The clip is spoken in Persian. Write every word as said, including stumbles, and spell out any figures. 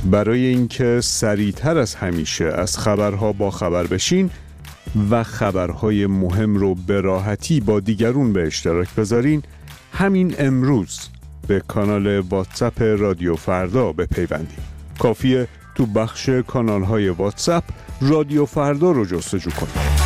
برای اینکه سریعتر از همیشه از خبرها با خبر بشین و خبرهای مهم رو به راحتی با دیگرون به اشتراک بذارین، همین امروز به کانال واتساپ رادیو فردا بپیوندید. کافیه تو بخش کانال‌های واتساپ رادیو فردا رو جستجو کنید.